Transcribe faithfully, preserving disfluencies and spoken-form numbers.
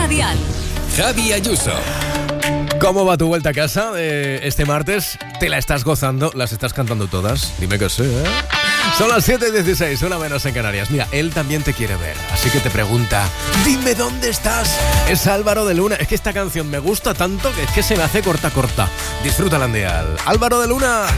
Dial. Javi Ayuso. ¿Cómo va tu vuelta a casa eh, este martes? ¿Te la estás gozando? ¿Las estás cantando todas? Dime que sí, ¿eh? Son las siete y dieciséis, una menos en Canarias. Mira, él también te quiere ver, así que te pregunta, dime dónde estás. Es Álvaro de Luna. Es que esta canción me gusta tanto que es que se me hace corta corta. Disfrútala en Dial. Álvaro de Luna.